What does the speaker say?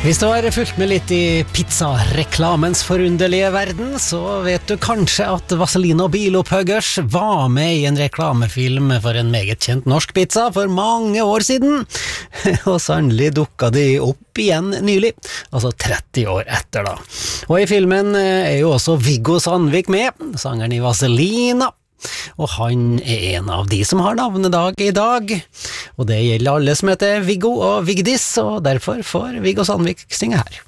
Hvis du har fulgt med litt i pizzareklamens forunderlige verden, så vet du kanskje at Vaseline og Bilopphuggers var med i en reklamefilm for en meget kjent norsk pizza for mange år siden. Og sannelig dukket de opp igjen nylig, altså 30 år etter da. Og i filmen er jo også Viggo Sandvik med, sangeren i Vaselina. Og han er en av de som har navnedag i dag, og det gjelder alle som heter Viggo og Vigdis, og derfor får Viggo Sandvik synge her.